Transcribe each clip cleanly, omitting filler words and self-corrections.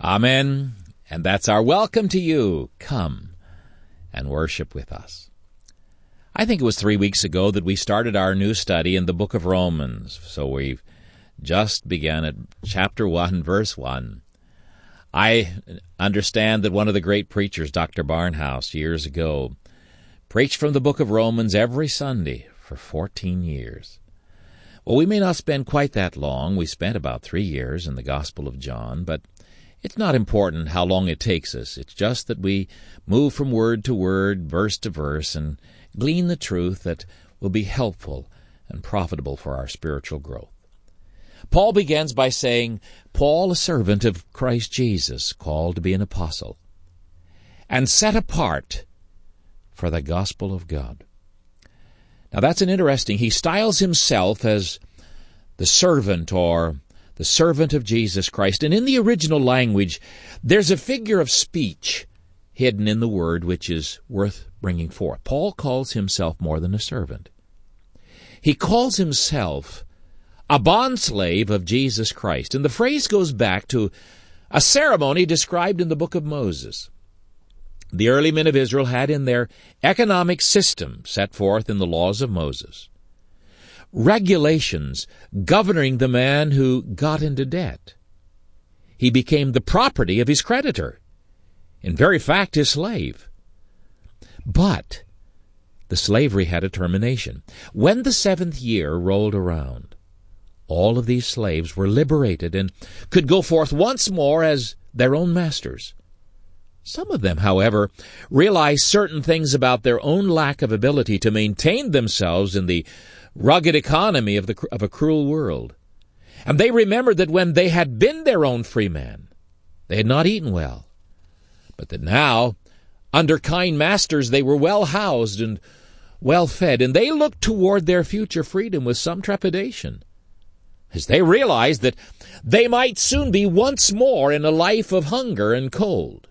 Amen. And that's our welcome to you. Come and worship with us. I think it was 3 weeks ago that we started our new study in the book of Romans. So we've just begun at chapter 1, verse 1. I understand that one of the great preachers, Dr. Barnhouse, years ago, preached from the book of Romans every Sunday for 14 years. Well, we may not spend quite that long. We spent about 3 years in the Gospel of John, but it's not important how long it takes us. It's just that we move from word to word, verse to verse, and glean the truth that will be helpful and profitable for our spiritual growth. Paul begins by saying, Paul, a servant of Christ Jesus, called to be an apostle, and set apart for the gospel of God. Now that's an interesting, he styles himself as the servant or the servant of Jesus Christ. And in the original language, there's a figure of speech hidden in the word which is worth bringing forth. Paul calls himself more than a servant. He calls himself a bondslave of Jesus Christ. And the phrase goes back to a ceremony described in the book of Moses. The early men of Israel had in their economic system set forth in the laws of Moses regulations governing the man who got into debt. He became the property of his creditor, in very fact his slave. But the slavery had a termination. When the 7th year rolled around, all of these slaves were liberated and could go forth once more as their own masters. Some of them, however, realized certain things about their own lack of ability to maintain themselves in the rugged economy of a cruel world. And they remembered that when they had been their own free man, they had not eaten well, but that now, under kind masters, they were well housed and well fed, and they looked toward their future freedom with some trepidation, as they realized that they might soon be once more in a life of hunger and cold.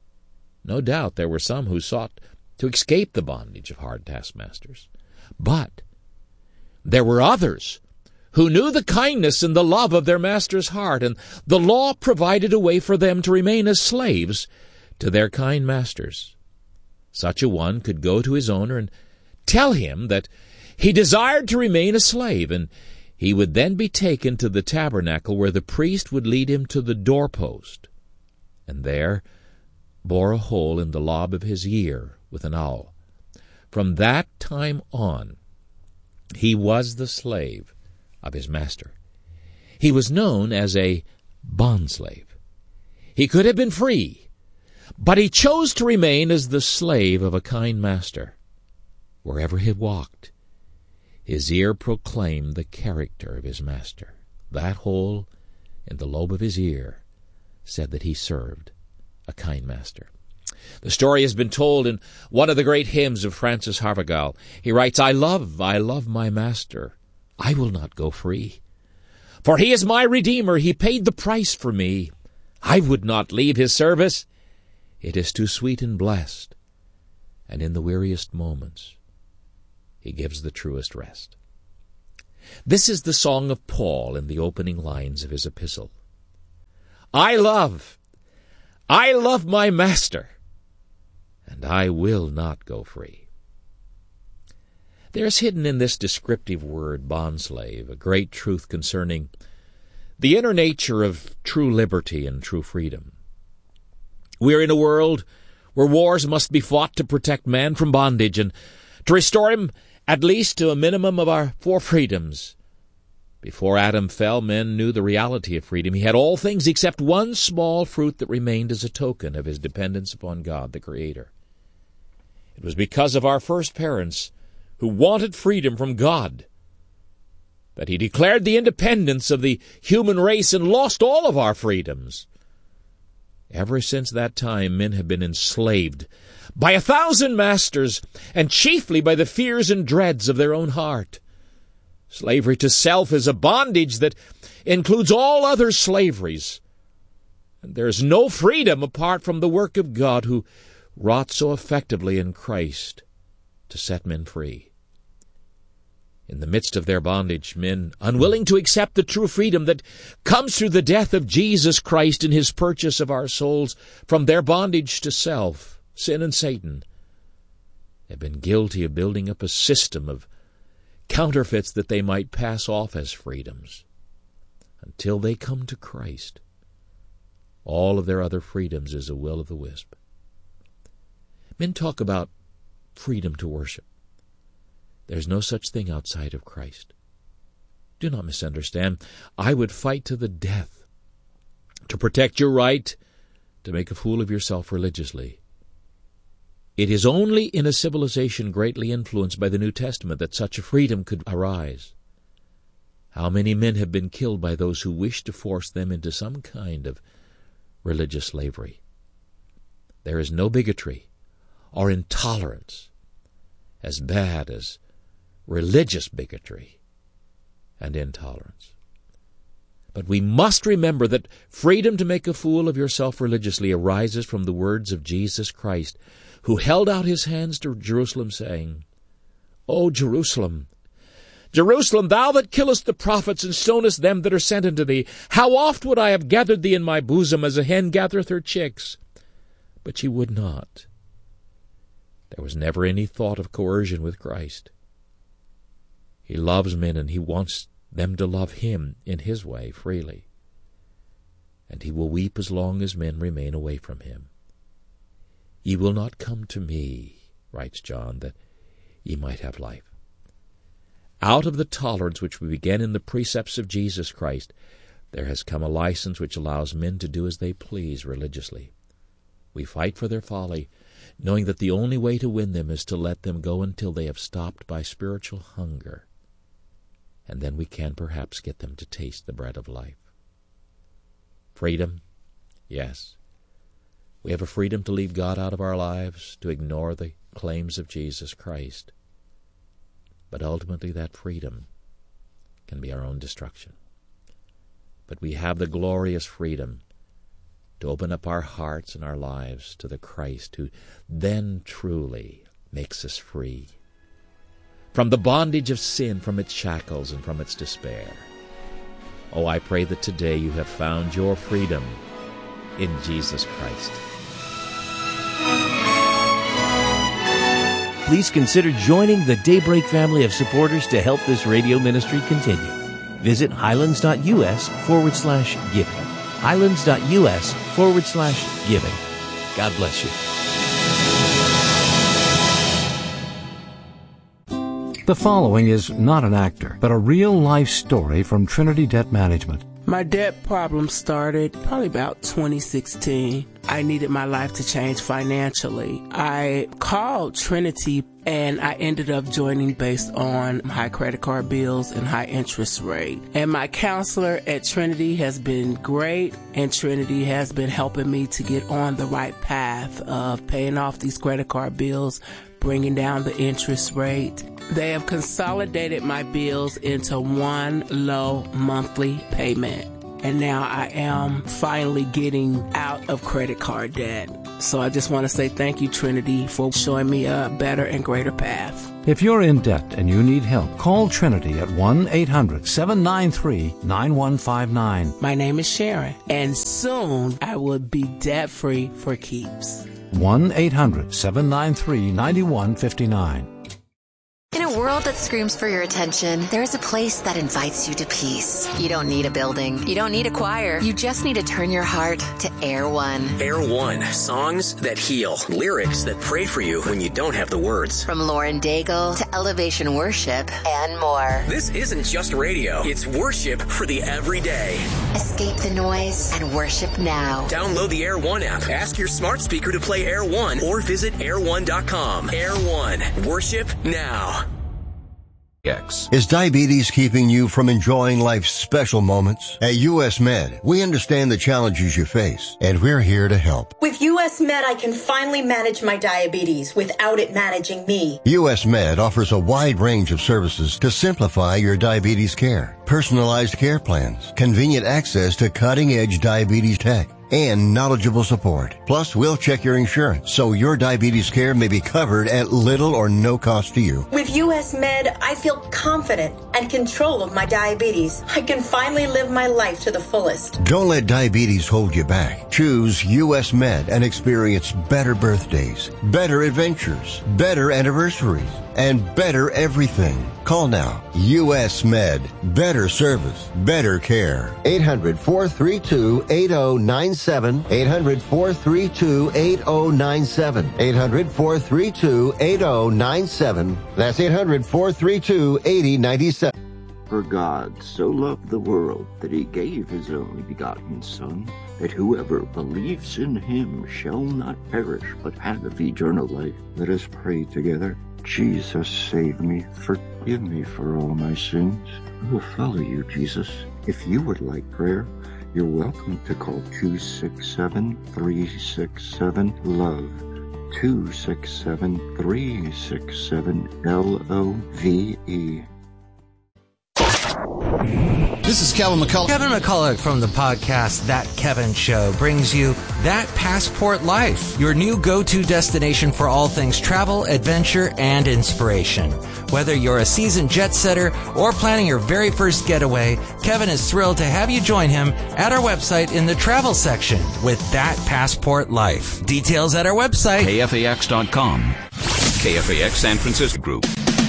No doubt there were some who sought to escape the bondage of hard taskmasters. But there were others who knew the kindness and the love of their master's heart, and the law provided a way for them to remain as slaves to their kind masters. Such a one could go to his owner and tell him that he desired to remain a slave, and he would then be taken to the tabernacle where the priest would lead him to the doorpost, and there bore a hole in the lob of his ear with an awl. From that time on, he was the slave of his master. He was known as a bondslave. He could have been free, but he chose to remain as the slave of a kind master. Wherever he walked, his ear proclaimed the character of his master. That hole in the lobe of his ear said that he served a kind master. The story has been told in one of the great hymns of Francis Harvagal. He writes, I love my master. I will not go free. For he is my Redeemer. He paid the price for me. I would not leave his service. It is too sweet and blessed. And in the weariest moments, he gives the truest rest. This is the song of Paul in the opening lines of his epistle. I love my master, and I will not go free. There is hidden in this descriptive word, bondslave, a great truth concerning the inner nature of true liberty and true freedom. We are in a world where wars must be fought to protect man from bondage and to restore him at least to a minimum of our 4 freedoms. Before Adam fell, men knew the reality of freedom. He had all things except one small fruit that remained as a token of his dependence upon God, the Creator. It was because of our first parents, who wanted freedom from God, that he declared the independence of the human race and lost all of our freedoms. Ever since that time, men have been enslaved by 1,000 masters, and chiefly by the fears and dreads of their own heart. Slavery to self is a bondage that includes all other slaveries. And there is no freedom apart from the work of God, who wrought so effectively in Christ to set men free. In the midst of their bondage, men, unwilling to accept the true freedom that comes through the death of Jesus Christ in his purchase of our souls from their bondage to self, sin, and Satan, have been guilty of building up a system of counterfeits that they might pass off as freedoms. Until they come to Christ, all of their other freedoms is a will-o'-the-wisp. Men talk about freedom to worship. There's no such thing outside of Christ. Do not misunderstand. I would fight to the death to protect your right to make a fool of yourself religiously. It is only in a civilization greatly influenced by the New Testament that such a freedom could arise. How many men have been killed by those who wish to force them into some kind of religious slavery? There is no bigotry or intolerance as bad as religious bigotry and intolerance. But we must remember that freedom to make a fool of yourself religiously arises from the words of Jesus Christ, who held out his hands to Jerusalem, saying, O Jerusalem, Jerusalem, thou that killest the prophets and stonest them that are sent unto thee, how oft would I have gathered thee in my bosom as a hen gathereth her chicks? But ye would not. There was never any thought of coercion with Christ. He loves men, and he wants them to love him in his way freely. And he will weep as long as men remain away from him. Ye will not come to me, writes John, that ye might have life. Out of the tolerance which we began in the precepts of Jesus Christ, there has come a license which allows men to do as they please religiously. We fight for their folly, knowing that the only way to win them is to let them go until they have stopped by spiritual hunger. And then we can perhaps get them to taste the bread of life. Freedom? Yes. We have a freedom to leave God out of our lives, to ignore the claims of Jesus Christ. But ultimately that freedom can be our own destruction. But we have the glorious freedom to open up our hearts and our lives to the Christ who then truly makes us free from the bondage of sin, from its shackles, and from its despair. Oh, I pray that today you have found your freedom in Jesus Christ. Please consider joining the Daybreak family of supporters to help this radio ministry continue. Visit highlands.us/giving. highlands.us/giving. God bless you. The following is not an actor, but a real-life story from Trinity Debt Management. My debt problem started probably about 2016. I needed my life to change financially. I called Trinity and I ended up joining based on high credit card bills and high interest rate. And my counselor at Trinity has been great, and Trinity has been helping me to get on the right path of paying off these credit card bills, bringing down the interest rate. They have consolidated my bills into one low monthly payment. And now I am finally getting out of credit card debt. So I just want to say thank you, Trinity, for showing me a better and greater path. If you're in debt and you need help, call Trinity at 1-800-793-9159. My name is Sharon, and soon I will be debt-free for keeps. 1-800-793-9159. In a world that screams for your attention, there is a place that invites you to peace. You don't need a building. You don't need a choir. You just need to turn your heart to Air One. Air One. Songs that heal. Lyrics that pray for you when you don't have the words. From Lauren Daigle to Elevation Worship and more. This isn't just radio. It's worship for the everyday. Escape the noise and worship now. Download the Air One app. Ask your smart speaker to play Air One or visit air1.com. Air One. Worship now. Is diabetes keeping you from enjoying life's special moments? At U.S. Med, we understand the challenges you face, and we're here to help. With U.S. Med, I can finally manage my diabetes without it managing me. U.S. Med offers a wide range of services to simplify your diabetes care. Personalized care plans, convenient access to cutting-edge diabetes tech, and knowledgeable support. Plus, we'll check your insurance so your diabetes care may be covered at little or no cost to you. With US Med, I feel confident and control of my diabetes. I can finally live my life to the fullest. Don't let diabetes hold you back. Choose US Med and experience better birthdays, better adventures, better anniversaries, and better everything. Call now. US Med. Better service. Better care. 800-432-8097. 800-432-8097. 800-432-8097. That's 800-432-8097. For God so loved the world that he gave his only begotten Son, that whoever believes in him shall not perish, but have eternal life. Let us pray together. Jesus, save me. Forgive me for all my sins. I will follow you, Jesus. If you would like prayer, you're welcome to call 267-367-LOVE. 267-367-LOVE. This is Kevin McCullough. Kevin McCullough from the podcast That Kevin Show brings you That Passport Life, your new go-to destination for all things travel, adventure, and inspiration. Whether you're a seasoned jet setter or planning your very first getaway, Kevin is thrilled to have you join him at our website in the travel section with That Passport Life. Details at our website, KFAX.com. KFAX San Francisco Group.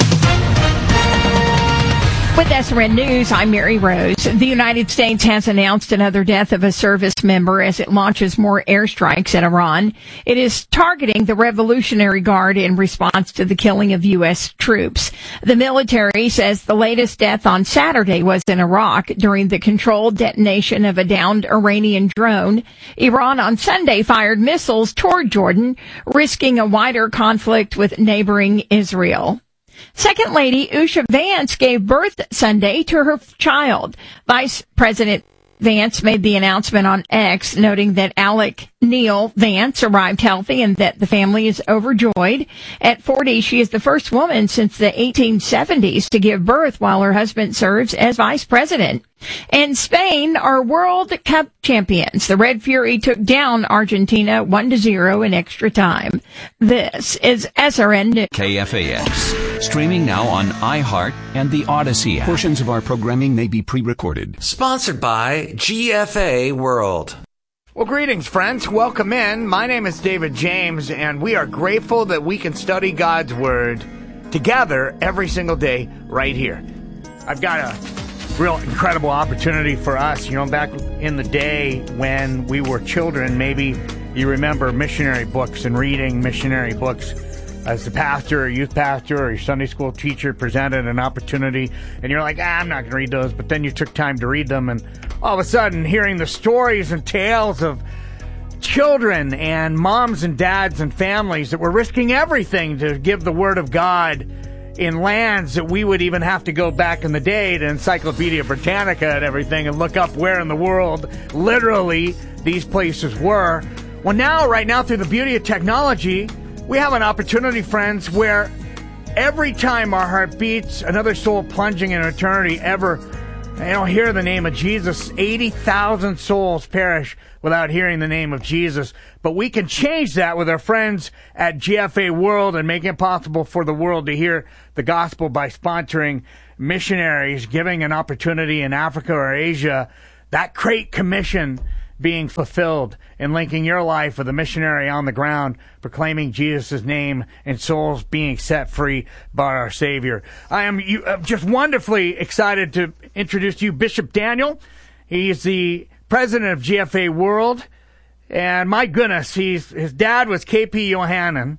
With SRN News, I'm Mary Rose. The United States has announced another death of a service member as it launches more airstrikes at Iran. It is targeting the Revolutionary Guard in response to the killing of U.S. troops. The military says the latest death on Saturday was in Iraq during the controlled detonation of a downed Iranian drone. Iran on Sunday fired missiles toward Jordan, risking a wider conflict with neighboring Israel. Second Lady Usha Vance gave birth Sunday to her child. Vice President Vance made the announcement on X, noting that Alec Neal Vance arrived healthy and that the family is overjoyed. At 40, she is the first woman since the 1870s to give birth while her husband serves as vice president. And Spain are World Cup champions. The Red Fury took down Argentina 1-0 in extra time. This is SRN News. KFAX. Streaming now on iHeart and the Odyssey app. Portions of our programming may be pre-recorded. Sponsored by GFA World. Well, greetings, friends. Welcome in. My name is David James, and we are grateful that we can study God's Word together every single day right here. I've got a real incredible opportunity for us. You know, back in the day when we were children, maybe you remember missionary books and reading missionary books. As the pastor or youth pastor or your Sunday school teacher presented an opportunity, and you're like, I'm not going to read those, but then you took time to read them, and all of a sudden hearing the stories and tales of children and moms and dads and families that were risking everything to give the Word of God in lands that we would even have to go back in the day to Encyclopedia Britannica and everything and look up where in the world literally these places were. Well, now, right now, through the beauty of technology, we have an opportunity, friends, where every time our heart beats, another soul plunging in eternity ever, hear the name of Jesus. 80,000 souls perish without hearing the name of Jesus. But we can change that with our friends at GFA World and make it possible for the world to hear the gospel by sponsoring missionaries, giving an opportunity in Africa or Asia, that great commission being fulfilled and linking your life with a missionary on the ground, proclaiming Jesus' name and souls being set free by our Savior. I am just wonderfully excited to introduce to you Bishop Daniel. He's the president of GFA World, and my goodness, his dad was KP Yohannan,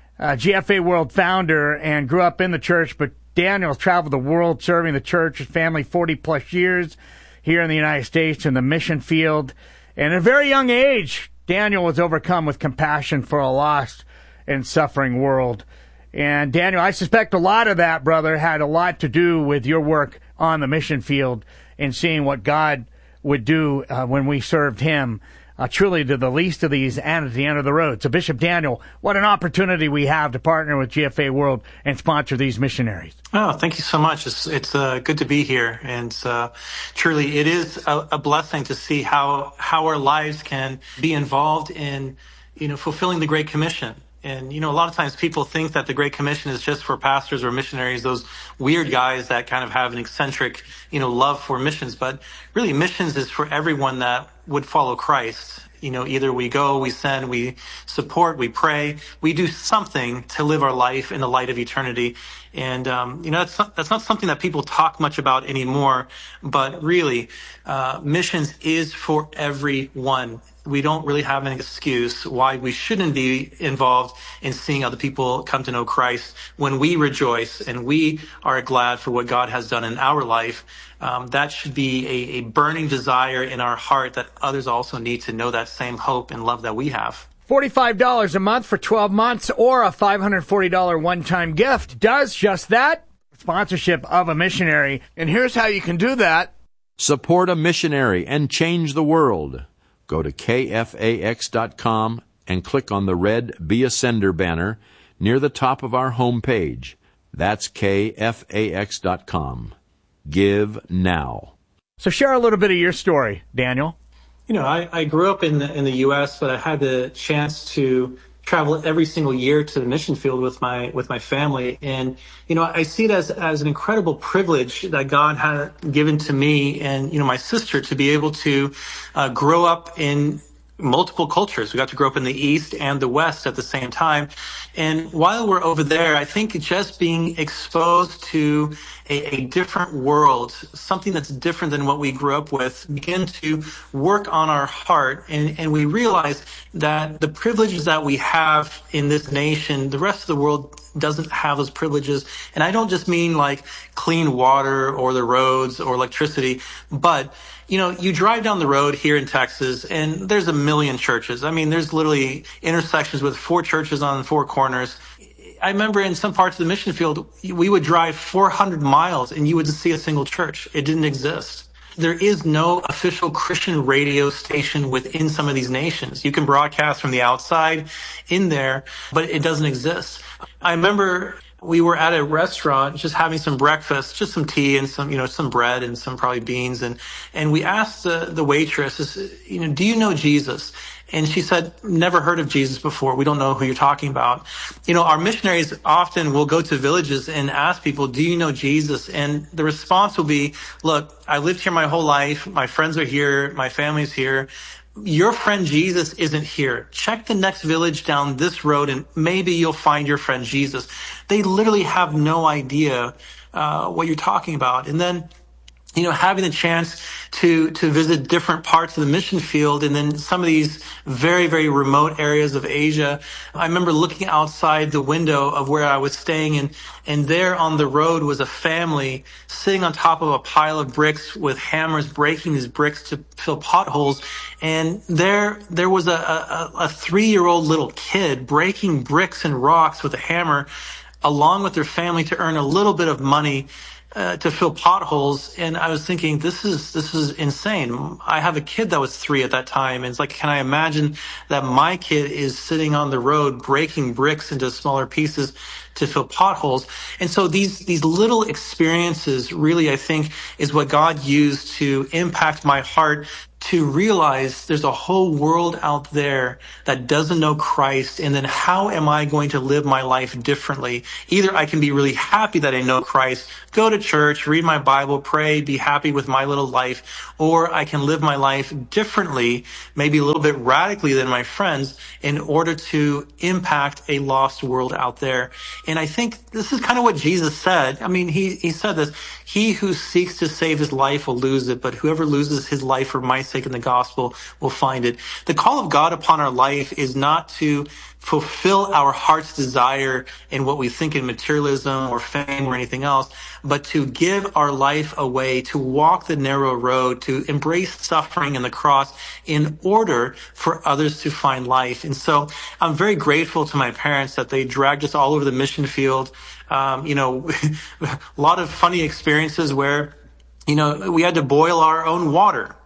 GFA World founder, and grew up in the church, but Daniel's traveled the world serving the church, his family 40-plus years here in the United States in the mission field. And at a very young age, Daniel was overcome with compassion for a lost and suffering world. And Daniel, I suspect a lot of that, brother, had a lot to do with your work on the mission field and seeing what God would do when we served him. truly to the least of these and at the end of the road. So, Bishop Daniel, what an opportunity we have to partner with GFA World and sponsor these missionaries. Oh, thank you so much. It's good to be here. And truly, it is a blessing to see how our lives can be involved in, fulfilling the Great Commission. And, a lot of times people think that the Great Commission is just for pastors or missionaries, those weird guys that kind of have an eccentric, love for missions. But really, missions is for everyone that would follow Christ. Either we go, we send, we support, we pray, we do something to live our life in the light of eternity. And, that's not something that people talk much about anymore. But really, missions is for everyone. We don't really have an excuse why we shouldn't be involved in seeing other people come to know Christ. When we rejoice and we are glad for what God has done in our life, that should be a burning desire in our heart that others also need to know that same hope and love that we have. $45 a month for 12 months or a $540 one-time gift does just that. Sponsorship of a missionary. And here's how you can do that. Support a missionary and change the world. Go to kfax.com and click on the red Be a Sender banner near the top of our home page. That's kfax.com. Give now. So share a little bit of your story, Daniel. I grew up in the U.S., but I had the chance to travel every single year to the mission field with my family. And, I see it as an incredible privilege that God had given to me and, my sister to be able to grow up in multiple cultures. We got to grow up in the East and the West at the same time. And while we're over there, I think just being exposed to a different world, something that's different than what we grew up with, began to work on our heart. And we realize that the privileges that we have in this nation, the rest of the world doesn't have those privileges. And I don't just mean like clean water or the roads or electricity, but you drive down the road here in Texas and there's a million churches. I mean, there's literally intersections with 4 churches on 4 corners. I remember in some parts of the mission field, we would drive 400 miles and you wouldn't see a single church. It didn't exist. There is no official Christian radio station within some of these nations. You can broadcast from the outside in there, but it doesn't exist. I remember we were at a restaurant just having some breakfast, just some tea and some bread and some probably beans. And we asked the waitress, do you know Jesus? And she said, never heard of Jesus before. We don't know who you're talking about. Our missionaries often will go to villages and ask people, do you know Jesus? And the response will be, look, I lived here my whole life. My friends are here. My family's here. Your friend Jesus isn't here. Check the next village down this road and maybe you'll find your friend Jesus. They literally have no idea what you're talking about. And then, having the chance to visit different parts of the mission field and then some of these very, very remote areas of Asia. I remember looking outside the window of where I was staying and there on the road was a family sitting on top of a pile of bricks with hammers breaking these bricks to fill potholes. And there was a 3-year-old little kid breaking bricks and rocks with a hammer along with their family to earn a little bit of money to fill potholes. And I was thinking, this is insane. I have a kid that was 3 at that time. And it's like, can I imagine that my kid is sitting on the road breaking bricks into smaller pieces to fill potholes? And so these little experiences really, I think, is what God used to impact my heart to realize there's a whole world out there that doesn't know Christ. And then how am I going to live my life differently? Either I can be really happy that I know Christ, go to church, read my Bible, pray, be happy with my little life, or I can live my life differently, maybe a little bit radically than my friends in order to impact a lost world out there. And I think this is kind of what Jesus said. I mean, he said this, he who seeks to save his life will lose it, but whoever loses his life for my sake in the gospel will find it. The call of God upon our life is not to fulfill our heart's desire in what we think in materialism or fame or anything else, but to give our life away, to walk the narrow road, to embrace suffering and the cross in order for others to find life. And so I'm very grateful to my parents that they dragged us all over the mission field. A lot of funny experiences where we had to boil our own water.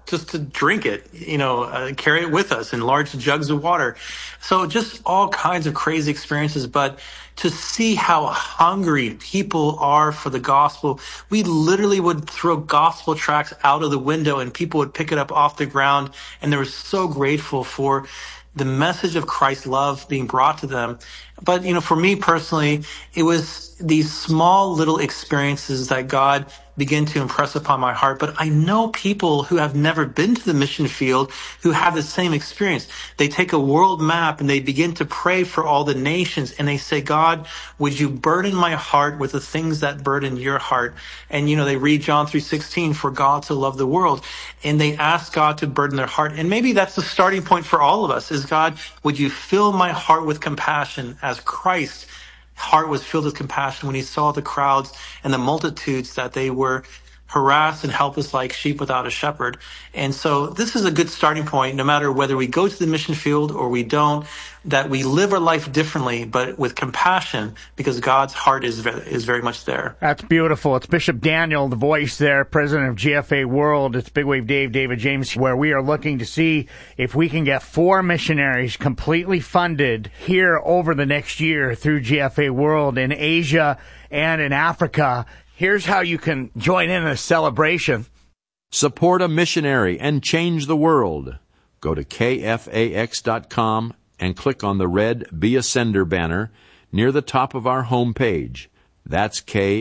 just to drink it, carry it with us in large jugs of water. So just all kinds of crazy experiences. But to see how hungry people are for the gospel, we literally would throw gospel tracts out of the window and people would pick it up off the ground. And they were so grateful for the message of Christ's love being brought to them. But, for me personally, it was these small little experiences that God began to impress upon my heart. But I know people who have never been to the mission field who have the same experience. They take a world map and they begin to pray for all the nations. And they say, God, would you burden my heart with the things that burden your heart? And, they read John 3:16, for God to love the world. And they ask God to burden their heart. And maybe that's the starting point for all of us is, God, would you fill my heart with compassion as Christ's heart was filled with compassion when he saw the crowds and the multitudes that they were harassed and helpless like sheep without a shepherd. And so this is a good starting point, no matter whether we go to the mission field or we don't, that we live our life differently, but with compassion, because God's heart is very much there. That's beautiful. It's Bishop Daniel, the voice there, president of GFA World. It's Big Wave Dave, David James, where we are looking to see if we can get 4 missionaries completely funded here over the next year through GFA World in Asia and in Africa. Here's how you can join in a celebration. Support a missionary and change the world. Go to kfax.com and click on the red Be a Sender banner near the top of our home page. That's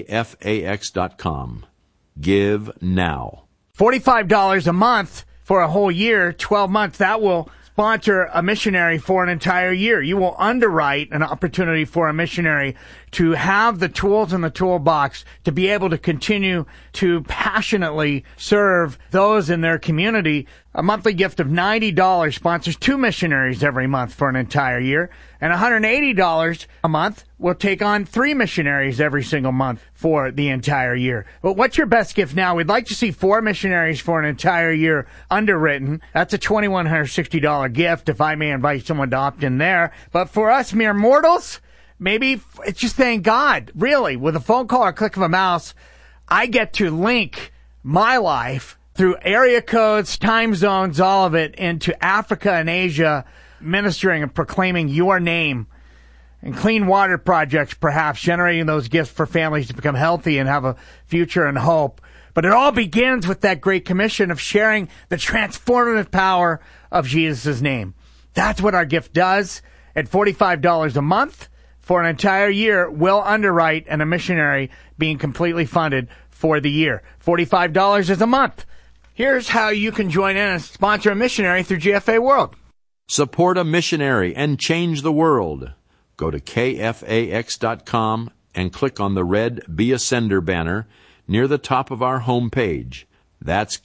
kfax.com. Give now. $45 a month for a whole year, 12 months. That will sponsor a missionary for an entire year. You will underwrite an opportunity for a missionary to have the tools in the toolbox to be able to continue to passionately serve those in their community. A monthly gift of $90 sponsors 2 missionaries every month for an entire year, and $180 a month will take on 3 missionaries every single month for the entire year. But what's your best gift now? We'd like to see 4 missionaries for an entire year underwritten. That's a $2,160 gift, if I may invite someone to opt in there. But for us mere mortals, maybe it's just thank God. Really, with a phone call or a click of a mouse, I get to link my life through area codes, time zones, all of it, into Africa and Asia, ministering and proclaiming your name, and clean water projects, perhaps generating those gifts for families to become healthy and have a future and hope. But it all begins with that great commission of sharing the transformative power of Jesus' name. That's what our gift does. At $45 a month for an entire year, we'll underwrite and a missionary being completely funded for the year. $45 is a month. Here's how you can join in and sponsor a missionary through GFA World. Support a missionary and change the world. Go to kfax.com and click on the red Be a Sender banner near the top of our home page. That's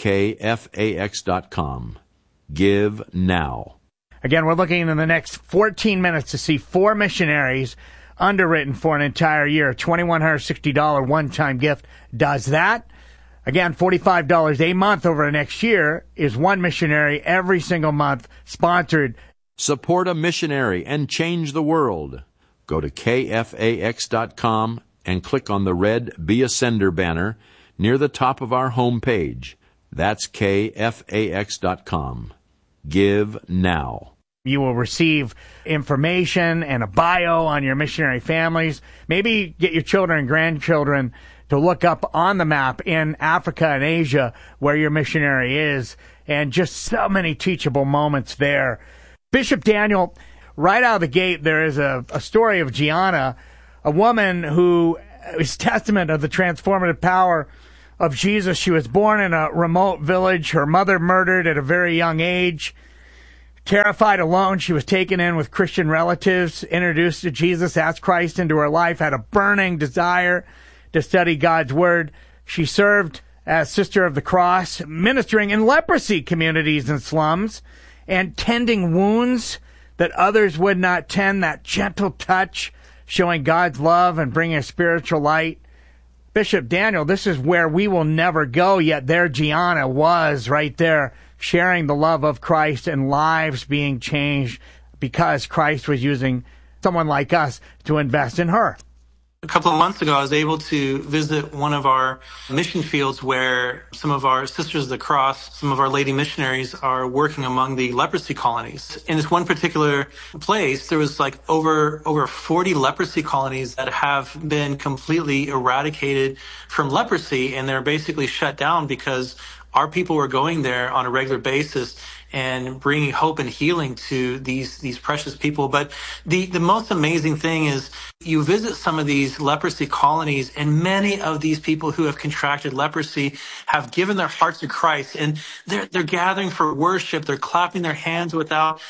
kfax.com. Give now. Again, we're looking in the next 14 minutes to see 4 missionaries underwritten for an entire year. $2,160 one-time gift does that. Again, $45 a month over the next year is 1 missionary every single month sponsored. Support a missionary and change the world. Go to kfax.com and click on the red Be a Sender banner near the top of our home page. That's kfax.com. Give now. You will receive information and a bio on your missionary families. Maybe get your children and grandchildren to look up on the map in Africa and Asia where your missionary is, and just so many teachable moments there. Bishop Daniel, right out of the gate, there is a story of Gianna, a woman who is testament of the transformative power of Jesus. She was born in a remote village, her mother murdered at a very young age. Terrified, alone, she was taken in with Christian relatives, introduced to Jesus, asked Christ into her life, had a burning desire to study God's Word. She served as Sister of the Cross, ministering in leprosy communities and slums, and tending wounds that others would not tend, that gentle touch, showing God's love and bringing a spiritual light. Bishop Daniel, this is where we will never go, yet there Gianna was right there, sharing the love of Christ and lives being changed because Christ was using someone like us to invest in her. A couple of months ago, I was able to visit one of our mission fields where some of our Sisters of the Cross, some of our lady missionaries are working among the leprosy colonies. In this one particular place, there was like over 40 leprosy colonies that have been completely eradicated from leprosy, and they're basically shut down because our people were going there on a regular basis and bringing hope and healing to these precious people. But the most amazing thing is you visit some of these leprosy colonies, and many of these people who have contracted leprosy have given their hearts to Christ, and they're gathering for worship. They're clapping their hands without,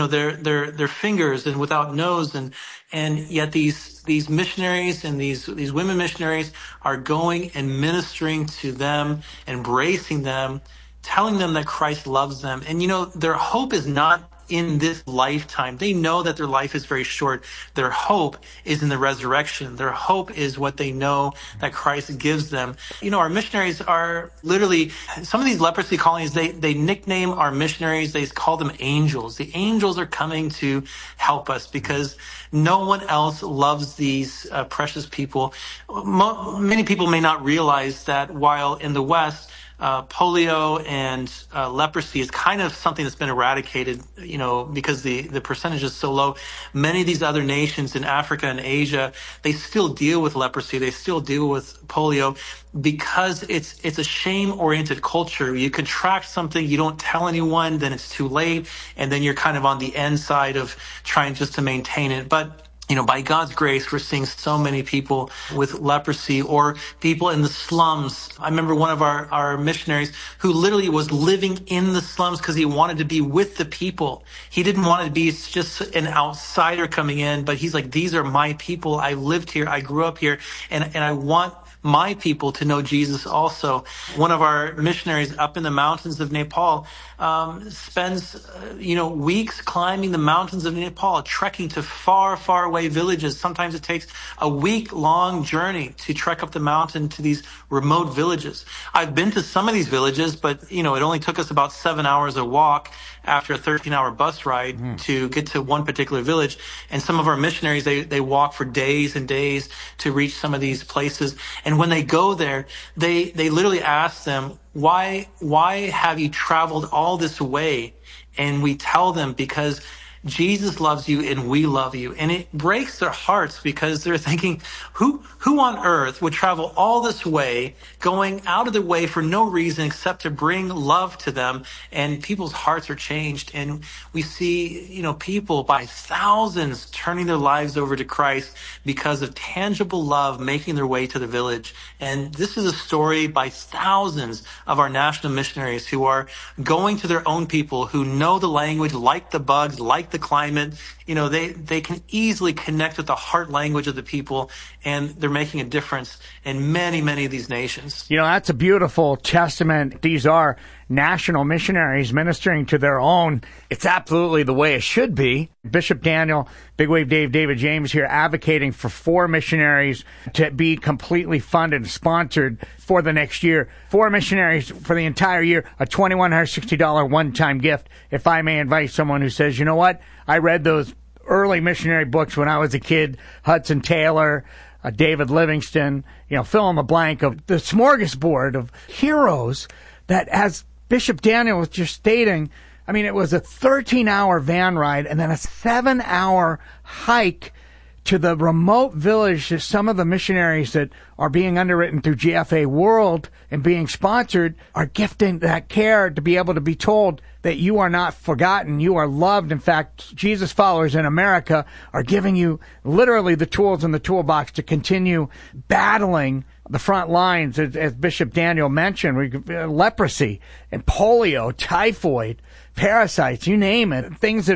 their fingers and without nose, and yet these missionaries and these women missionaries are going and ministering to them, embracing them, telling them that Christ loves them. And, their hope is not in this lifetime. They know that their life is very short. Their hope is in the resurrection. Their hope is what they know that Christ gives them. Our missionaries are literally, some of these leprosy colonies, they nickname our missionaries, they call them angels. The angels are coming to help us because no one else loves these precious people. Many people may not realize that while in the West, polio and leprosy is kind of something that's been eradicated, because the percentage is so low. Many of these other nations in Africa and Asia, they still deal with leprosy. They still deal with polio because it's a shame-oriented culture. You contract something, you don't tell anyone, then it's too late, and then you're kind of on the end side of trying just to maintain it. But by God's grace, we're seeing so many people with leprosy or people in the slums. I remember one of our missionaries who literally was living in the slums because he wanted to be with the people. He didn't want to be just an outsider coming in, but he's like, these are my people. I lived here. I grew up here, and I want my people to know Jesus also. One of our missionaries up in the mountains of Nepal spends, weeks climbing the mountains of Nepal, trekking to far, far away villages. Sometimes it takes a week-long journey to trek up the mountain to these remote villages. I've been to some of these villages, but, it only took us about 7 hours of walk after a 13-hour bus ride to get to one particular village. And some of our missionaries, they walk for days and days to reach some of these places. And when they go there, they literally ask them, why have you traveled all this way? And we tell them, because Jesus loves you and we love you. And it breaks their hearts because they're thinking, who on earth would travel all this way, going out of their way for no reason except to bring love to them? And people's hearts are changed. And we see, people by thousands turning their lives over to Christ because of tangible love making their way to the village. And this is a story by thousands of our national missionaries who are going to their own people who know the language, like the bugs, like the climate. They can easily connect with the heart language of the people, and they're making a difference in many, many of these nations. That's a beautiful testament. These are national missionaries ministering to their own. It's absolutely the way it should be. Bishop Daniel, Big Wave Dave, David James here advocating for 4 missionaries to be completely funded and sponsored for the next year. 4 missionaries for the entire year, a $2,160 one-time gift. If I may invite someone who says, you know what, I read those early missionary books when I was a kid, Hudson Taylor, David Livingston, fill in the blank of the smorgasbord of heroes that, as Bishop Daniel was just stating, it was a 13-hour van ride and then a 7-hour hike to the remote village that some of the missionaries that are being underwritten through GFA World and being sponsored are gifting that care to be able to be told that you are not forgotten, you are loved. In fact, Jesus followers in America are giving you literally the tools in the toolbox to continue battling the front lines, as Bishop Daniel mentioned, leprosy and polio, typhoid, parasites, you name it, things that